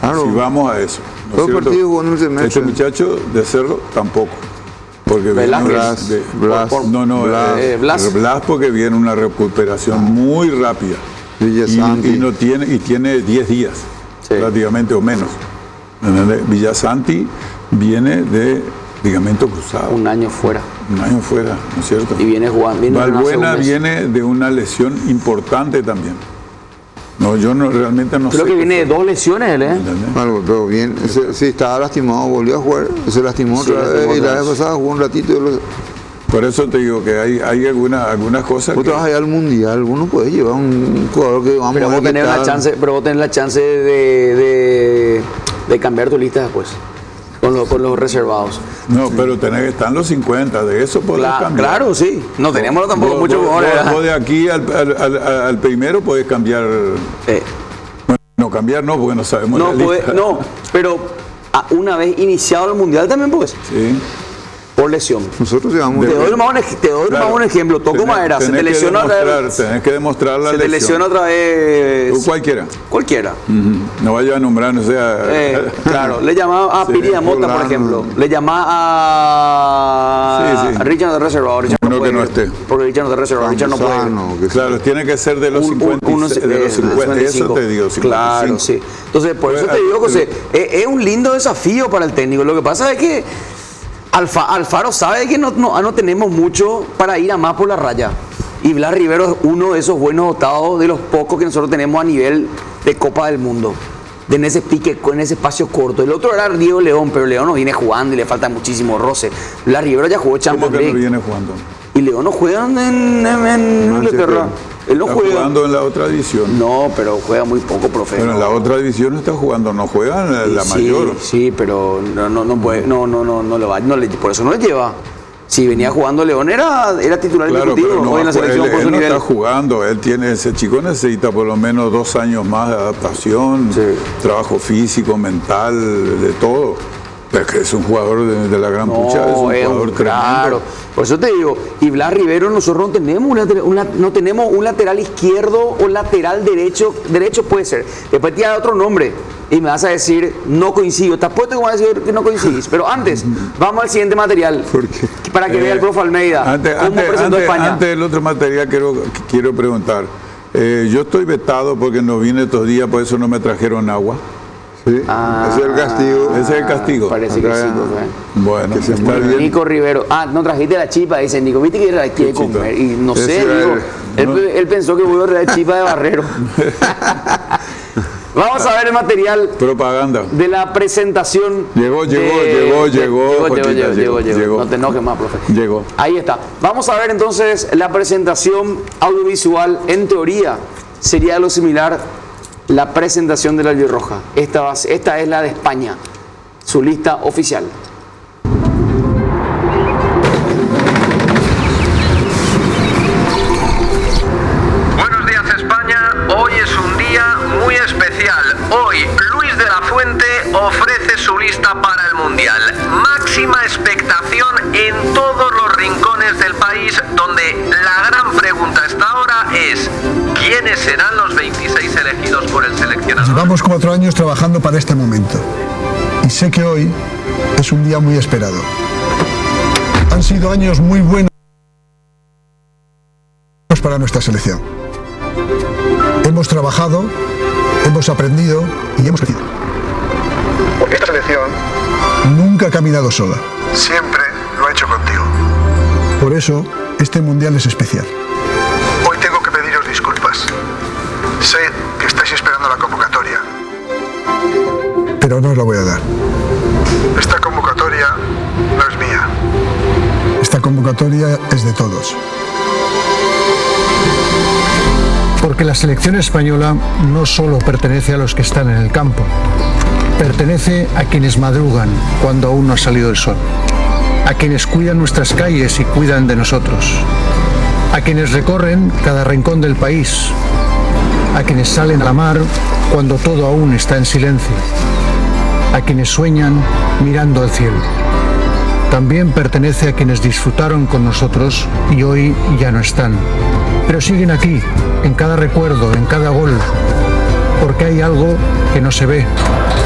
Claro. Si vamos a eso. ¿no Dos es cierto? partidos con un semestre. Este muchacho de Cerro tampoco. Porque Velázquez. Blas porque viene una recuperación muy rápida. Villasanti. Y tiene 10 días, prácticamente o menos. Villasanti viene de ligamento cruzado. Un año fuera. Un año fuera, ¿no es cierto? Y viene jugando. Valbuena viene de una lesión importante también. No, yo realmente no sé. Creo que viene de 2 lesiones él, ¿eh? Algo, pero bien. Sí, estaba lastimado, volvió a jugar. Se lastimó otra vez y la vez pasada jugó un ratito. Por eso te digo que hay algunas cosas. Vos te vas allá al mundial, uno puede llevar un jugador que vamos pero a ver. Pero vos tenés la chance de cambiar tu lista después. Con los reservados. No, pero tenés que estar en los 50, de eso podés cambiar. Claro, sí. No teníamos tampoco muchos jugadores. Vos de aquí al primero podés cambiar. Bueno, cambiar no, porque no sabemos la lista. No, pero una vez iniciado el mundial también pues. Sí. Por lesión. Nosotros llevamos. Te doy nomás un ejemplo. Toco madera. Se te lesiona otra vez. Tenés que demostrar la lesión. Se te lesiona otra vez. ¿O cualquiera? Cualquiera. No vaya a nombrar, no sea. Claro, le llamaba a Piri Mota, por ejemplo. Le llamaba a Richard de reservado. Richard no puede, que no esté. Porque Richard no de reservado. Richard no puede. Claro, tiene que ser de los 50. De los 50. Eso te digo. 55. Claro, sí. Entonces, por eso te digo, José, es un lindo desafío para el técnico. Lo que pasa es que Alfaro sabe que no tenemos mucho para ir a más por la raya. Y Blas Rivero es uno de esos buenos dotados de los pocos que nosotros tenemos a nivel de Copa del Mundo. En ese pique, en ese espacio corto. El otro era Diego León, pero León no viene jugando y le falta muchísimo roce. Blas Rivero ya jugó Champions League. ¿Cómo que no viene jugando? Y León no juega en Inglaterra. Él no está juega. Jugando en la otra división. No, pero juega muy poco, profe. Pero en la otra división está jugando, no juega en la mayor. Sí, pero no puede, por eso no le lleva. Si venía jugando León era titular indiscutible, no, hoy en la selección por su nivel. Está jugando, ese chico necesita por lo menos 2 años más de adaptación, trabajo físico, mental, de todo. Pero es que es un jugador de la gran pucha, es un jugador claro. Por eso te digo, y Blas Rivero nosotros no tenemos un lateral izquierdo o lateral derecho puede ser. Después te da otro nombre y me vas a decir, no coincido. Te apuesto que me vas a decir que no coincidís. Pero antes, vamos al siguiente material. Para que vea el profe Almeida. Antes del otro material quiero preguntar. Yo estoy vetado porque no vine estos días, por eso no me trajeron agua. Sí, ese es el castigo. Ese es el castigo. Parece que sí, bueno, que está bien. Nico Rivero. No trajiste la chipa, dice Nico. Viste que la quiere comer. Y no sé, digo, él pensó que voy a traer chipa de Barrero. Vamos a ver el material. Propaganda. De la presentación. Llegó. No te enojes más, profe. Llegó. Ahí está. Vamos a ver entonces la presentación audiovisual. En teoría, sería algo similar. La presentación de la albirroja. Esta es la de España, su lista oficial. Buenos días, España. Hoy es un día muy especial. Hoy Luis de la Fuente ofrece su lista para el Mundial. Máxima expectación en todos los rincones del país, donde la gran pregunta hasta ahora es: ¿quiénes serán los 26 elegidos por el seleccionador? Llevamos 4 años trabajando para este momento y sé que hoy es un día muy esperado. Han sido años muy buenos para nuestra selección. Hemos trabajado, hemos aprendido y hemos crecido. Porque esta selección nunca ha caminado sola. Siempre lo ha hecho contigo. Por eso, este mundial es especial. Hoy tengo que pediros disculpas. Sé que estáis esperando la convocatoria. Pero no os la voy a dar. Esta convocatoria no es mía. Esta convocatoria es de todos. Porque la selección española no solo pertenece a los que están en el campo, pertenece a quienes madrugan cuando aún no ha salido el sol, a quienes cuidan nuestras calles y cuidan de nosotros, a quienes recorren cada rincón del país, a quienes salen a la mar cuando todo aún está en silencio, a quienes sueñan mirando al cielo. También pertenece a quienes disfrutaron con nosotros y hoy ya no están, pero siguen aquí, en cada recuerdo, en cada gol, porque hay algo que no se ve,